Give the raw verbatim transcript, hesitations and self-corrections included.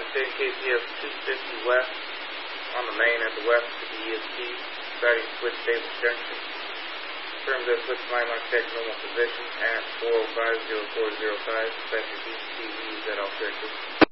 indicating K P F two fifty west on the main at the west of the E S P, starting switch stable junction. Confirm that switch line line check normal position at four oh five, zero four zero five, effective D C T V, is at all switches.